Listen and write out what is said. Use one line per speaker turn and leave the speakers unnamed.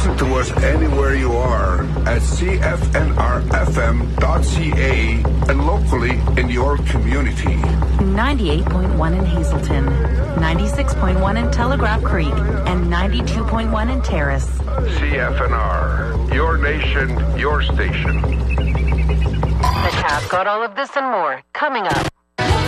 Listen to us anywhere you are at cfnrfm.ca and locally in your community.
98.1 in Hazelton, 96.1 in Telegraph Creek, and 92.1 in Terrace.
CFNR, your nation, your station.
The Tab got all of this and more coming up.